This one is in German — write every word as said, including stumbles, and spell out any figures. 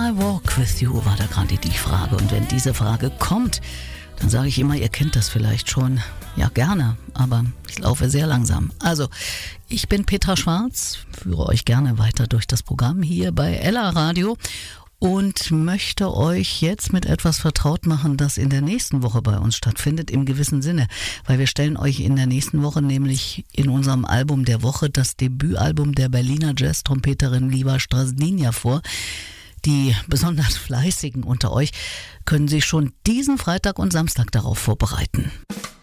I walk with you, war da gerade die Frage. Und wenn diese Frage kommt, dann sage ich immer, ihr kennt das vielleicht schon. Ja, gerne, aber ich laufe sehr langsam. Also, ich bin Petra Schwarz, führe euch gerne weiter durch das Programm hier bei Ella Radio und möchte euch jetzt mit etwas vertraut machen, das in der nächsten Woche bei uns stattfindet, im gewissen Sinne. Weil wir stellen euch in der nächsten Woche nämlich in unserem Album der Woche das Debütalbum der Berliner Jazz-Trompeterin Liva Strazdinja vor. Die besonders Fleißigen unter euch können sich schon diesen Freitag und Samstag darauf vorbereiten.